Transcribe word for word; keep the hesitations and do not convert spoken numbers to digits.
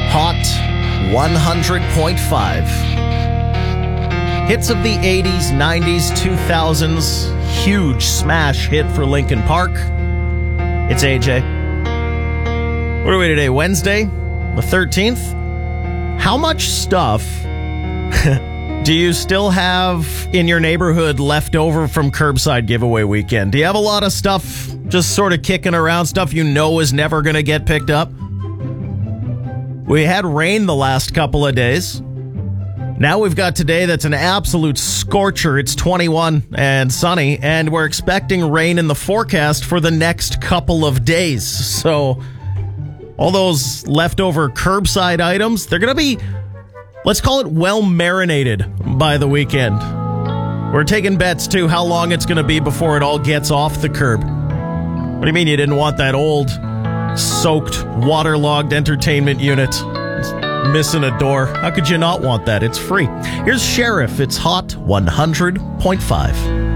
Hot one hundred point five. Hits of the eighties, nineties, two thousands. Huge smash hit for Linkin Park. It's A J. What are we today? Wednesday, the thirteenth? How much stuff do you still have in your neighborhood left over from curbside giveaway weekend? Do you have a lot of stuff just sort of kicking around, stuff you know is never going to get picked up? We had rain the last couple of days. Now we've got today that's an absolute scorcher. It's twenty-one and sunny, and we're expecting rain in the forecast for the next couple of days. So all those leftover curbside items, they're going to be, let's call it, well marinated by the weekend. We're taking bets, too, how long it's going to be before it all gets off the curb. What do you mean you didn't want that old, soaked, waterlogged entertainment unit? It's missing a door. How could you not want that? It's free. Here's Sheriff. It's Hot one hundred point five.